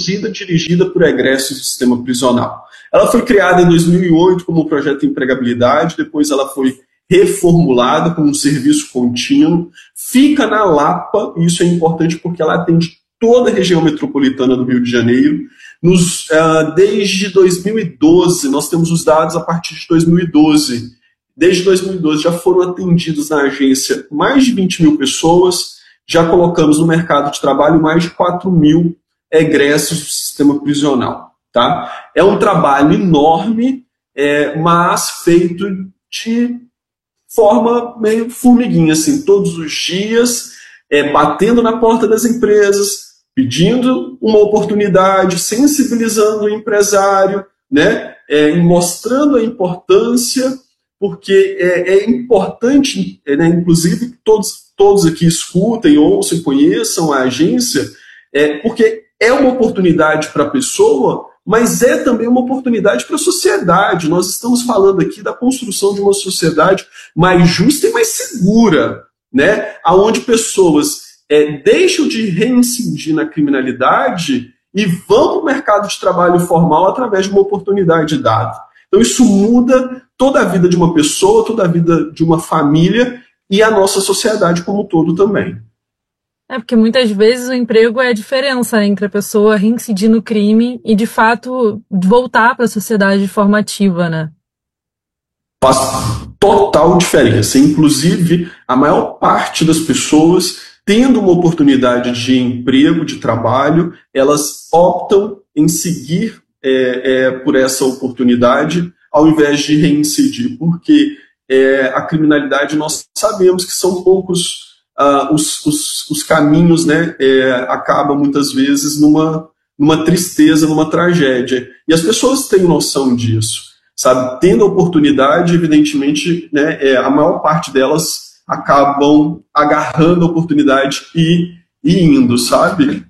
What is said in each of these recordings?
produzida e dirigida por egressos do sistema prisional. Ela foi criada em 2008 como um projeto de empregabilidade, depois ela foi reformulada como um serviço contínuo, fica na Lapa, e isso é importante porque ela atende toda a região metropolitana do Rio de Janeiro. Desde 2012, nós temos os dados a partir de 2012. Desde 2012 já foram atendidos na agência mais de 20 mil pessoas, já colocamos no mercado de trabalho mais de 4 mil egressos do sistema prisional. Tá? É um trabalho enorme, mas feito de forma meio formiguinha, assim, todos os dias, batendo na porta das empresas, pedindo uma oportunidade, sensibilizando o empresário, né, mostrando a importância, porque é importante, né, inclusive, que todos aqui escutem, ouçam e conheçam a agência, porque é uma oportunidade para a pessoa, mas é também uma oportunidade para a sociedade. Nós estamos falando aqui da construção de uma sociedade mais justa e mais segura, né? Onde pessoas deixam de reincidir na criminalidade e vão para o mercado de trabalho formal através de uma oportunidade dada. Então isso muda toda a vida de uma pessoa, toda a vida de uma família e a nossa sociedade como um todo também. Porque muitas vezes o emprego é a diferença entre a pessoa reincidir no crime e, de fato, voltar para a sociedade de forma ativa, né? Faz total diferença. Inclusive, a maior parte das pessoas, tendo uma oportunidade de emprego, de trabalho, elas optam em seguir por essa oportunidade ao invés de reincidir, porque a criminalidade, nós sabemos que são poucos os caminhos, né, acabam muitas vezes numa tristeza, numa tragédia. E as pessoas têm noção disso, sabe? Tendo a oportunidade, evidentemente, né, a maior parte delas acabam agarrando a oportunidade e indo, sabe?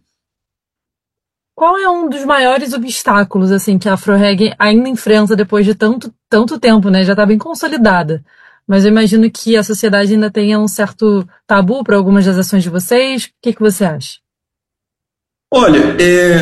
Qual é um dos maiores obstáculos assim, que a AfroReg ainda enfrenta depois de tanto tempo, né? Já está bem consolidada. Mas eu imagino que a sociedade ainda tenha um certo tabu para algumas das ações de vocês. O que você acha? Olha,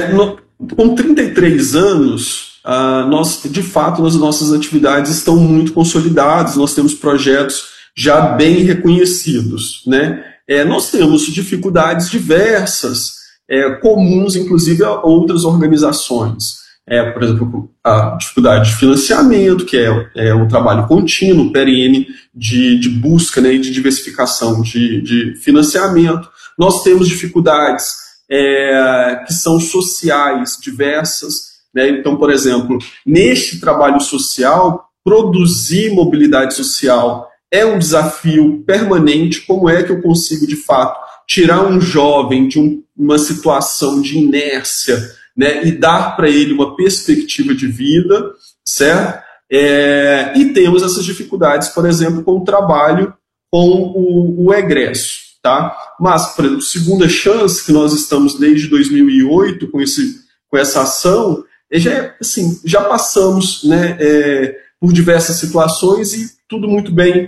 com 33 anos, de fato, as nossas atividades estão muito consolidadas, nós temos projetos já bem reconhecidos, né? Nós temos dificuldades diversas, comuns, inclusive, a outras organizações. Por exemplo, a dificuldade de financiamento, que é um trabalho contínuo, perene, de busca, né, e de diversificação de financiamento. Nós temos dificuldades que são sociais diversas, né? Então, por exemplo, neste trabalho social, produzir mobilidade social é um desafio permanente. Como é que eu consigo, de fato, tirar um jovem de uma situação de inércia, né, e dar para ele uma perspectiva de vida, certo? E temos essas dificuldades, por exemplo, com o trabalho com o egresso, tá? Mas, por exemplo, Segunda Chance, que nós estamos desde 2008 com essa ação, já passamos, né, por diversas situações e tudo muito bem,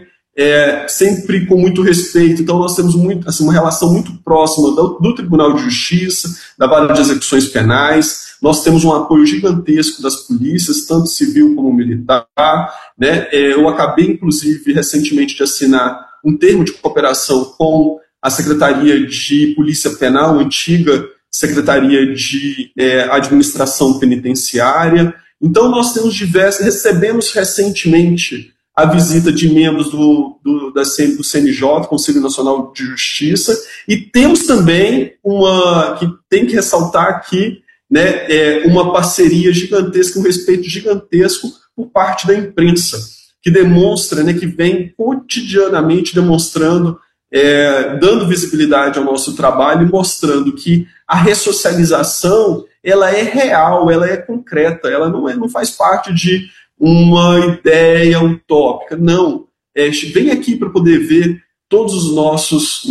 sempre com muito respeito. Então nós temos uma relação muito próxima do Tribunal de Justiça, da Vara de Execuções Penais. Nós temos um apoio gigantesco das polícias, tanto civil como militar, né? Eu acabei, inclusive, recentemente de assinar um termo de cooperação com a Secretaria de Polícia Penal, antiga Secretaria de Administração Penitenciária. Então nós temos recebemos recentemente a visita de membros do CNJ, Conselho Nacional de Justiça, e temos também que tem que ressaltar aqui, né, uma parceria gigantesca, um respeito gigantesco por parte da imprensa, que demonstra, né, que vem cotidianamente demonstrando, dando visibilidade ao nosso trabalho e mostrando que a ressocialização ela é real, ela é concreta, ela não faz parte de uma ideia utópica, não. Vem aqui para poder ver todos os nossos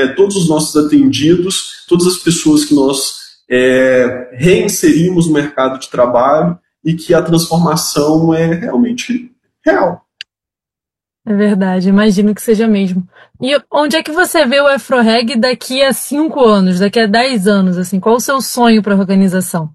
atendidos, todas as pessoas que nós reinserimos no mercado de trabalho e que a transformação é realmente real. É verdade, imagino que seja mesmo. E onde é que você vê o AfroReg daqui a 5 anos, daqui a 10 anos? Assim, qual o seu sonho para a organização?